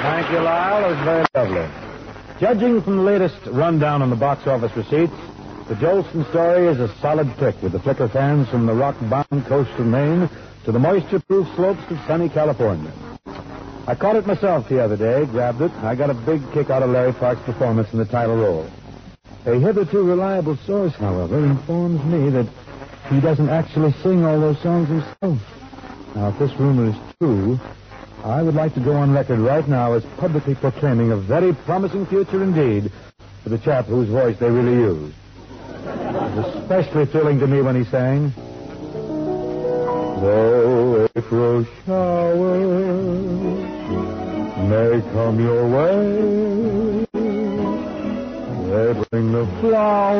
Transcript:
Thank you, Lyle. It was very lovely. Judging from the latest rundown on the box office receipts, the Jolson story is a solid pick with the Flicker fans from the rock-bound coast of Maine to the moisture-proof slopes of sunny California. I caught it myself the other day, grabbed it, and I got a big kick out of Larry Park's performance in the title role. A hitherto reliable source, however, informs me that he doesn't actually sing all those songs himself. Now, if this rumor is true, I would like to go on record right now as publicly proclaiming a very promising future indeed for the chap whose voice they really used. It was especially thrilling to me when he sang, "Though April showers may come your way, they bring the flowers